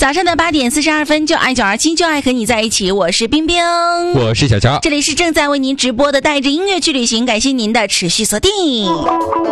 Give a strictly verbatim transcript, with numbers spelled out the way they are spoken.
早上的八点四十二分，就爱九二七，就爱和你在一起。我是冰冰， 我是小乔， 这里是正在为您直播的带着音乐去旅行，感谢您的持续锁定。